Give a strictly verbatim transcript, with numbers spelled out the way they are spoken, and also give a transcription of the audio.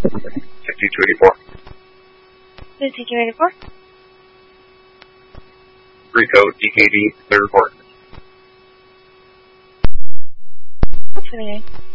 fifty-two eighty-four. fifty-two eighty-four. Rico, D K D, third report. What's the name?